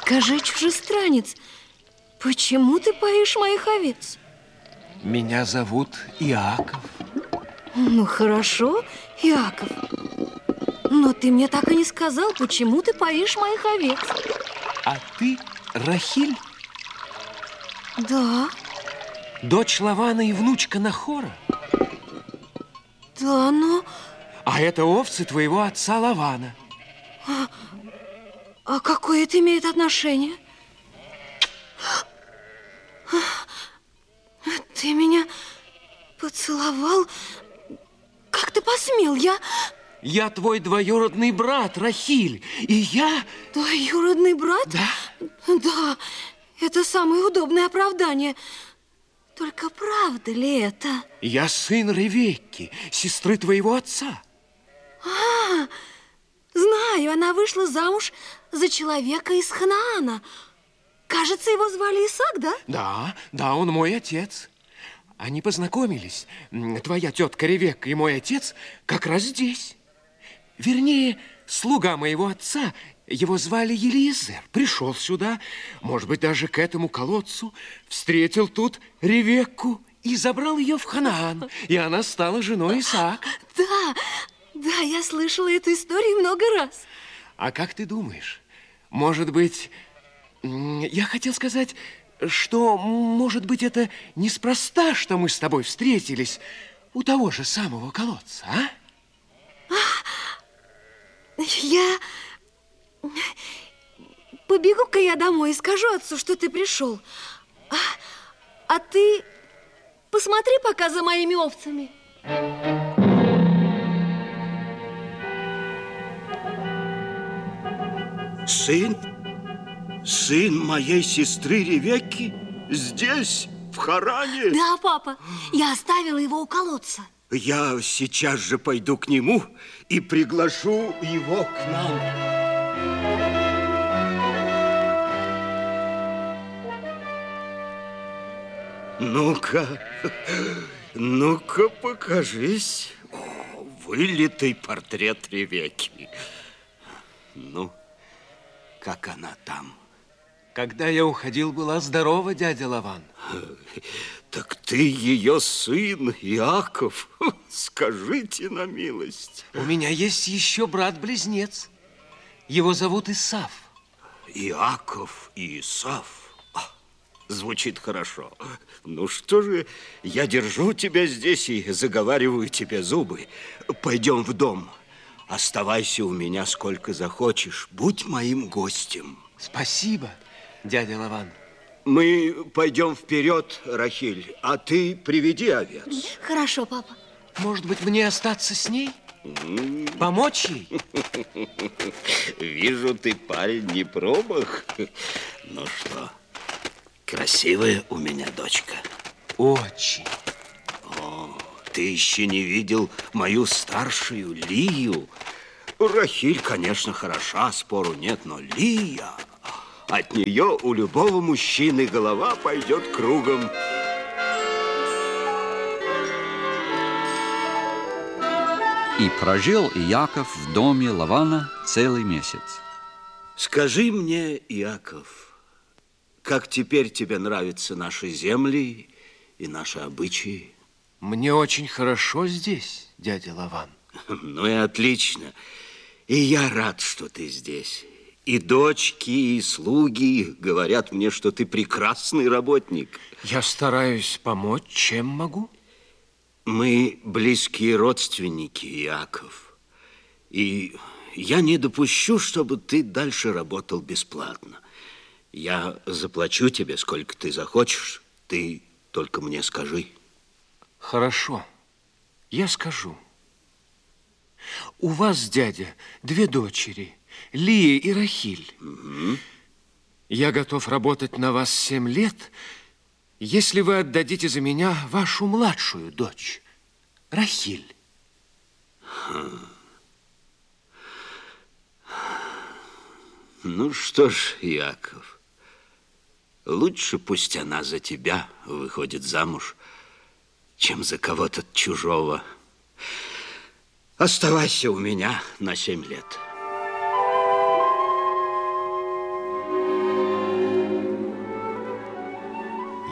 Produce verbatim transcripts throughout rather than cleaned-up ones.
Скажи, чужестранец, почему ты поишь моих овец? Меня зовут Иаков. Ну, хорошо, Иаков. Но ты мне так и не сказал, почему ты поишь моих овец. А ты Рахиль? Да. Дочь Лавана и внучка Нахора? Да, но... А это овцы твоего отца Лавана. А, а какое это имеет отношение? Ты меня поцеловал? Как ты посмел? Я... Я твой двоюродный брат, Рахиль, и я... Двоюродный брат? Да. Да, это самое удобное оправдание. Только правда ли это? Я сын Ревекки, сестры твоего отца. А, знаю, она вышла замуж за человека из Ханаана. Кажется, его звали Исаак, да? Да, да, он мой отец. Они познакомились, твоя тетка Ревекка и мой отец, как раз здесь. Вернее, слуга моего отца, его звали Елиезер, пришел сюда, может быть, даже к этому колодцу, встретил тут Ревекку и забрал ее в Ханаан, и она стала женой Исаака. Да, да, я слышала эту историю много раз. А как ты думаешь, может быть, я хотел сказать, что, может быть, это неспроста, что мы с тобой встретились у того же самого колодца, а? Я... Побегу-ка я домой и скажу отцу, что ты пришел. А, а ты посмотри пока за моими овцами. Сын? Сын моей сестры Ревекки? Здесь, в Харане? Да, папа, я оставила его у колодца. Я сейчас же пойду к нему и приглашу его к нам. Ну-ка, ну-ка, покажись. О, вылитый портрет Ревекки. Ну, как она там? Когда я уходил, была здорова, дядя Лаван. Так ты ее сын, Иаков. Скажите на милость. У меня есть еще брат-близнец. Его зовут Исав. Иаков и Исав. Звучит хорошо. Ну что же, я держу тебя здесь и заговариваю тебе зубы. Пойдем в дом. Оставайся у меня сколько захочешь. Будь моим гостем. Спасибо, дядя Лаван. Мы пойдем вперед, Рахиль, а ты приведи овец. Хорошо, папа. Может быть, мне остаться с ней? Помочь ей? Вижу, ты парень не промах. Ну что, красивая у меня дочка? Очень. О, ты еще не видел мою старшую Лию? Рахиль, конечно, хороша, спору нет, но Лия... От нее у любого мужчины голова пойдет кругом. И прожил Иаков в доме Лавана целый месяц. Скажи мне, Иаков, как теперь тебе нравятся наши земли и наши обычаи? Мне очень хорошо здесь, дядя Лаван. Ну и отлично. И я рад, что ты здесь. И дочки, и слуги говорят мне, что ты прекрасный работник. Я стараюсь помочь, чем могу. Мы близкие родственники, Иаков. И я не допущу, чтобы ты дальше работал бесплатно. Я заплачу тебе, сколько ты захочешь. Ты только мне скажи. Хорошо, я скажу. У вас, дядя, две дочери, Лия и Рахиль. Угу. Я готов работать на вас семь лет, если вы отдадите за меня вашу младшую дочь, Рахиль. Хм. Ну что ж, Иаков, лучше пусть она за тебя выходит замуж, чем за кого-то чужого. Оставайся у меня на семь лет.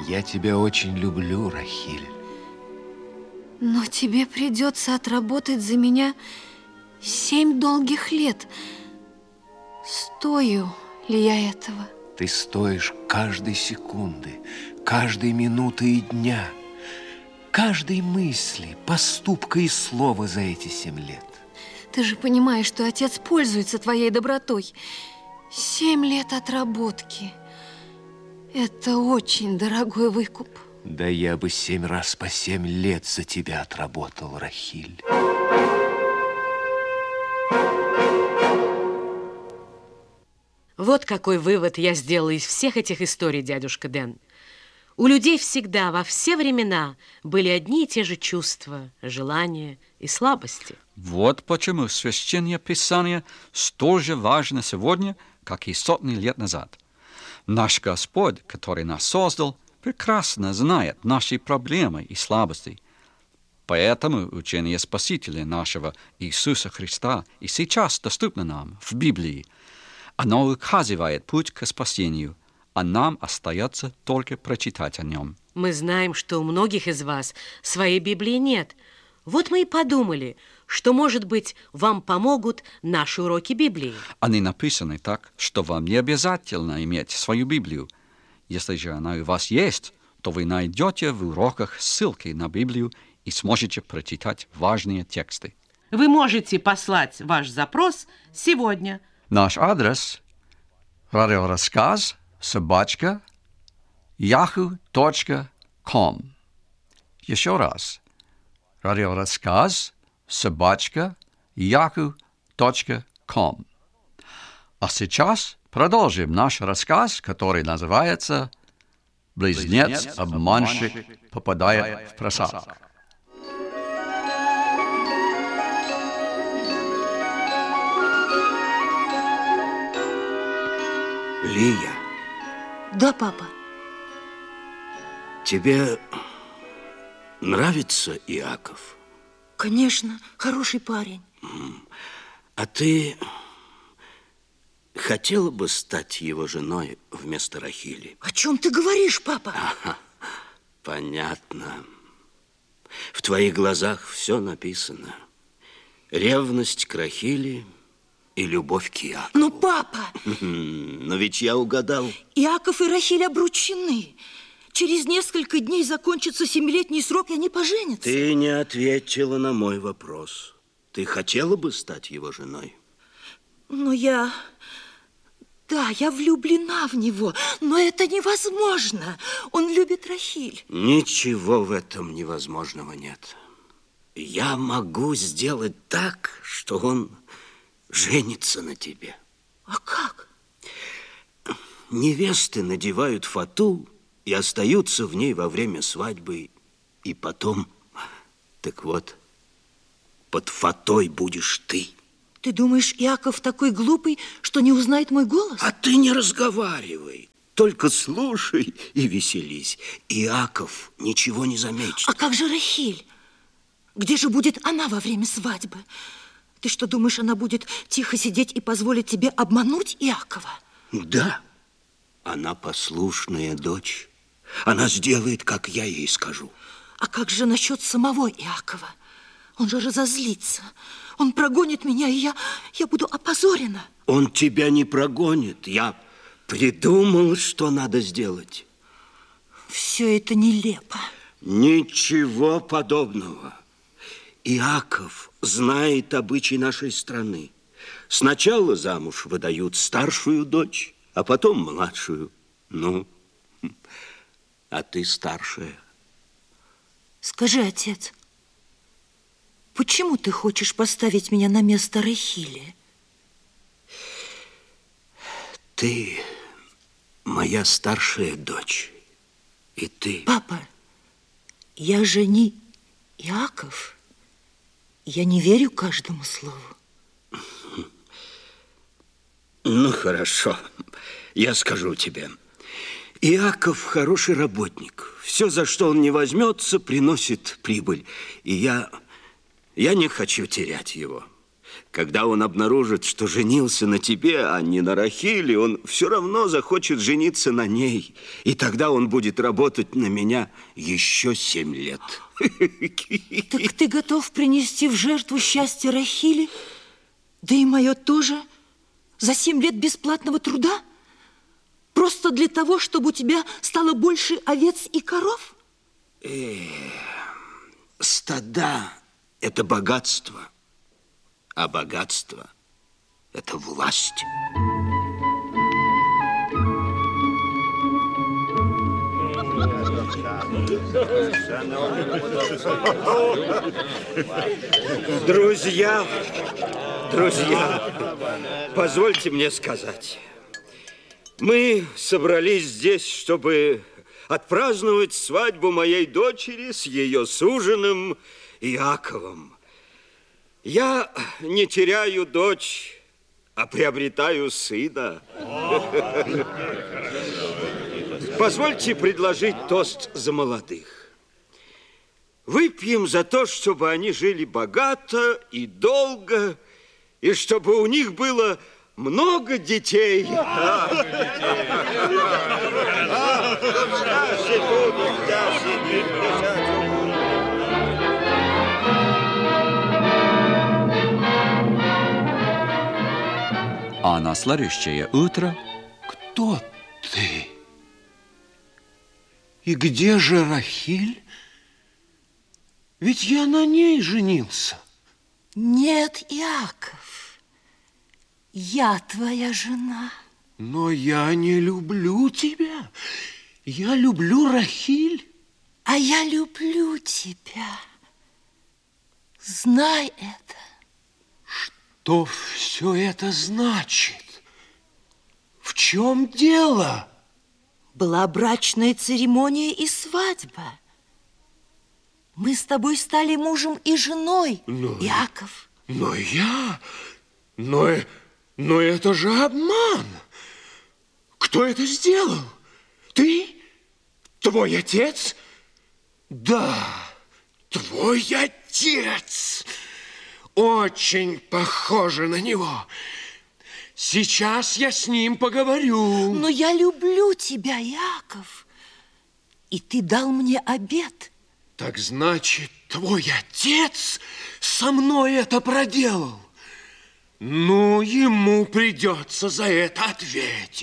Я тебя очень люблю, Рахиль. Но тебе придется отработать за меня семь долгих лет. Стою ли я этого? Ты стоишь каждой секунды, каждой минуты и дня, каждой мысли, поступка и слова за эти семь лет. Ты же понимаешь, что отец пользуется твоей добротой. Семь лет отработки. Это очень дорогой выкуп. Да я бы семь раз по семь лет за тебя отработал, Рахиль. Вот какой вывод я сделала из всех этих историй, дядюшка Дэн. У людей всегда, во все времена, были одни и те же чувства, желания и слабости. Вот почему Священное Писание столь же важно сегодня, как и сотни лет назад. Наш Господь, который нас создал, прекрасно знает наши проблемы и слабости. Поэтому учение Спасителя нашего Иисуса Христа и сейчас доступно нам в Библии. Оно указывает путь к спасению, а нам остается только прочитать о нем. Мы знаем, что у многих из вас своей Библии нет. Вот мы и подумали, что, может быть, вам помогут наши уроки Библии. Они написаны так, что вам не обязательно иметь свою Библию. Если же она у вас есть, то вы найдете в уроках ссылки на Библию и сможете прочитать важные тексты. Вы можете послать ваш запрос сегодня. Наш адрес – радиорассказ собачка яху точка ком. Еще раз. Радиорассказ собачка яху точка ком. А сейчас продолжим наш рассказ, который называется «Близнец-обманщик попадает в просак». Лия. Да, папа. Тебе нравится Иаков? Конечно, хороший парень. А ты хотела бы стать его женой вместо Рахили? О чем ты говоришь, папа? Ага, понятно. В твоих глазах все написано. Ревность к Рахили и любовь к Иакову. Но, папа... Но ведь я угадал. Иаков и Рахиль обручены. Через несколько дней закончится семилетний срок, и они поженятся. Ты не ответила на мой вопрос. Ты хотела бы стать его женой? Но я... Да, я влюблена в него, но это невозможно. Он любит Рахиль. Ничего в этом невозможного нет. Я могу сделать так, что он женится на тебе. А как? Невесты надевают фату и остаются в ней во время свадьбы. И потом, так вот, под фатой будешь ты. Ты думаешь, Иаков такой глупый, что не узнает мой голос? А ты не разговаривай, только слушай и веселись. Иаков ничего не заметит. А как же Рахиль? Где же будет она во время свадьбы? Ты что, думаешь, она будет тихо сидеть и позволит тебе обмануть Иакова? Да, она послушная дочь. Она сделает, как я ей скажу. А как же насчет самого Иакова? Он же разозлится. Он прогонит меня, и я, я буду опозорена. Он тебя не прогонит. Я придумал, что надо сделать. Все это нелепо. Ничего подобного. Иаков знает обычаи нашей страны. Сначала замуж выдают старшую дочь, а потом младшую. Ну, а ты старшая. Скажи, отец, почему ты хочешь поставить меня на место Рахили? Ты моя старшая дочь, и ты... Папа, я же не Иаков. Я не верю каждому слову. Ну, хорошо, я скажу тебе. Иаков хороший работник. Все, за что он не возьмется, приносит прибыль. И я, я не хочу терять его. Когда он обнаружит, что женился на тебе, а не на Рахиле, он все равно захочет жениться на ней. И тогда он будет работать на меня еще семь лет. Так ты готов принести в жертву счастье Рахили? Да и мое тоже? За семь лет бесплатного труда? Просто для того, чтобы у тебя стало больше овец и коров? Э, стада – это богатство. А богатство – это власть. Друзья, друзья, позвольте мне сказать. Мы собрались здесь, чтобы отпраздновать свадьбу моей дочери с ее суженым Иаковом. Я не теряю дочь, а приобретаю сына. Позвольте предложить тост за молодых. Выпьем за то, чтобы они жили богато и долго, и чтобы у них было много детей. А на следующее утро... Кто ты? И где же Рахиль? Ведь я на ней женился. Нет, Иаков, я твоя жена. Но я не люблю тебя. Я люблю Рахиль. А я люблю тебя. Знай это. Что все это значит? В чем дело? Была брачная церемония и свадьба. Мы с тобой стали мужем и женой, но, Иаков. Но я... Но, но это же обман. Кто это сделал? Ты? Твой отец? Да, твой отец. Очень похоже на него. Сейчас я с ним поговорю. Но я люблю тебя, Иаков. И ты дал мне обет. Так значит, твой отец со мной это проделал? Ну, ему придется за это ответить.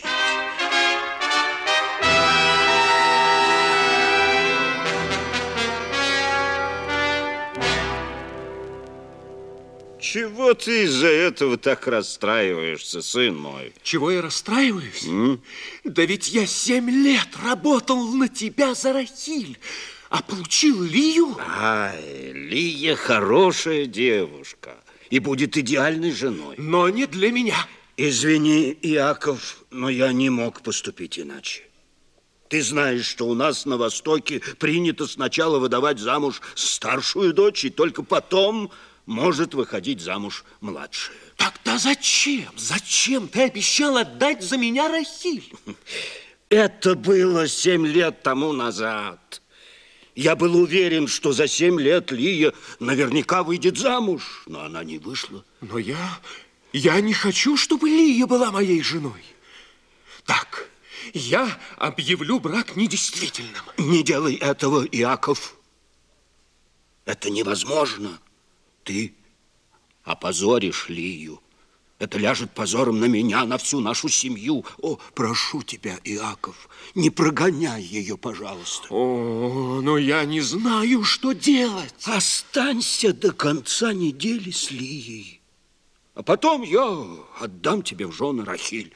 Чего ты из-за этого так расстраиваешься, сын мой? Чего я расстраиваюсь? М? Да ведь я семь лет работал на тебя за Рахиль, а получил Лию. Ай, Лия хорошая девушка и будет идеальной женой. Но не для меня. Извини, Иаков, но я не мог поступить иначе. Ты знаешь, что у нас на Востоке принято сначала выдавать замуж старшую дочь, и только потом может выходить замуж младшая. Тогда зачем? Зачем ты обещал отдать за меня Рахиль? Это было семь лет тому назад. Я был уверен, что за семь лет Лия наверняка выйдет замуж, но она не вышла. Но я... Я не хочу, чтобы Лия была моей женой. Так, я объявлю брак недействительным. Не делай этого, Иаков. Это невозможно. Ты опозоришь Лию. Это ляжет позором на меня, на всю нашу семью. О, прошу тебя, Иаков, не прогоняй ее, пожалуйста. О, но я не знаю, что делать. Останься до конца недели с Лией. А потом я отдам тебе в жены Рахиль.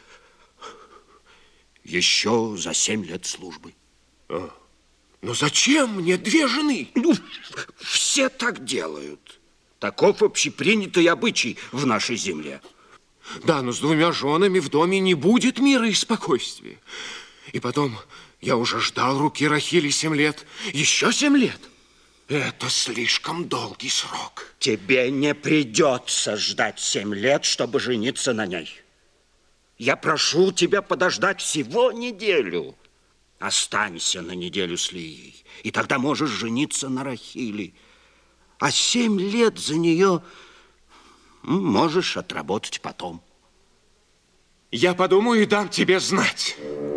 Еще за семь лет службы. А, но зачем мне две жены? Ну, все так делают. Таков общепринятый обычай в нашей земле. Да, но с двумя женами в доме не будет мира и спокойствия. И потом, я уже ждал руки Рахили семь лет. Еще семь лет. Это слишком долгий срок. Тебе не придется ждать семь лет, чтобы жениться на ней. Я прошу тебя подождать всего неделю. Останься на неделю с Лией, и тогда можешь жениться на Рахиле. А семь лет за нее Можешь отработать потом. Я подумаю и дам тебе знать.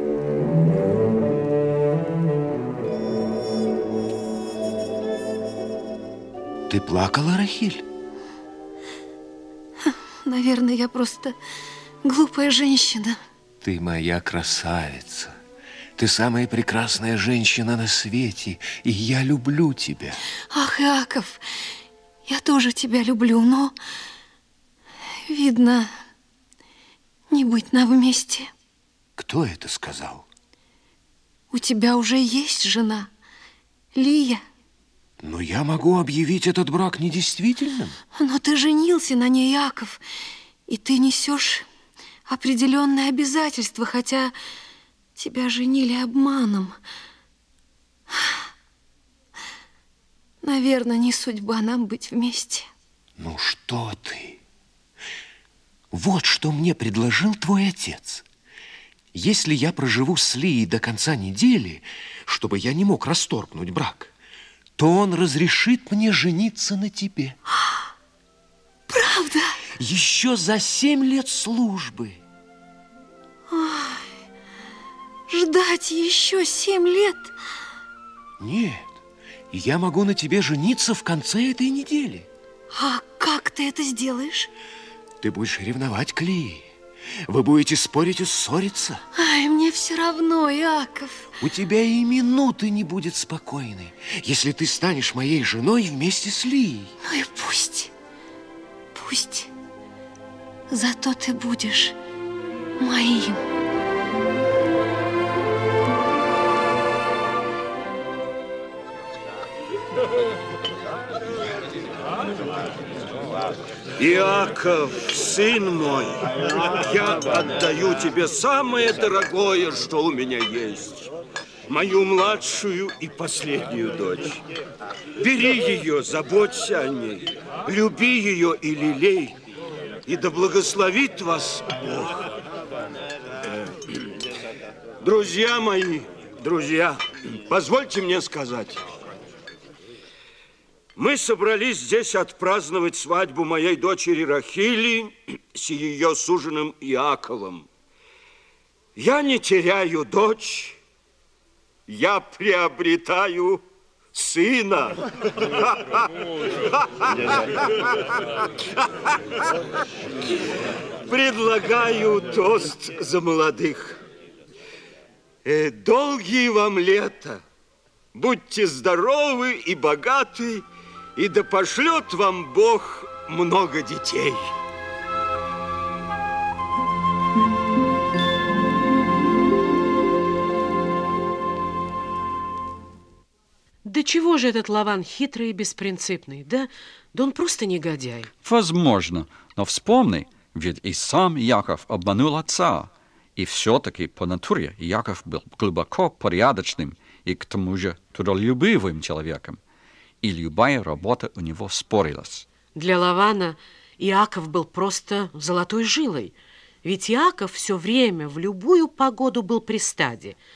Ты плакала, Рахиль? Наверное, я просто глупая женщина. Ты моя красавица. Ты самая прекрасная женщина на свете, и я люблю тебя. Ах, Иаков, я тоже тебя люблю, но, видно, не быть нам вместе. Кто это сказал? У тебя уже есть жена, Лия. Но я могу объявить этот брак недействительным. Но ты женился на ней, Иаков, и ты несешь определенные обязательства, хотя тебя женили обманом. Наверное, не судьба нам быть вместе. Ну что ты? Вот что мне предложил твой отец. Если я проживу с Лией до конца недели, чтобы я не мог расторгнуть брак, то он разрешит мне жениться на тебе. Правда? Еще за семь лет службы. Ой, ждать еще семь лет? Нет, я могу на тебе жениться в конце этой недели. А как ты это сделаешь? Ты будешь ревновать к Лии. Вы будете спорить и ссориться. Ай, мне все равно, Иаков. У тебя и минуты не будет спокойной, если ты станешь моей женой вместе с Лией. Ну и пусть, пусть. Зато ты будешь моим. Иаков, сын мой, я отдаю тебе самое дорогое, что у меня есть. Мою младшую и последнюю дочь. Бери ее, заботься о ней, люби ее и лелей, и да благословит вас Бог. Друзья мои, друзья, позвольте мне сказать. Мы собрались здесь отпраздновать свадьбу моей дочери Рахили с ее суженым Иаковом. Я не теряю дочь, я приобретаю сына. Предлагаю тост за молодых. Э, долгие вам лета, будьте здоровы и богаты, и да пошлет вам Бог много детей. Да чего же этот Лаван хитрый и беспринципный? Да, да он просто негодяй. Возможно, но вспомни, ведь и сам Яков обманул отца. И все-таки по натуре Яков был глубоко порядочным и к тому же трудолюбивым человеком. И любая работа у него спорилась. Для Лавана Иаков был просто золотой жилой. Ведь Иаков все время, в любую погоду был при стаде.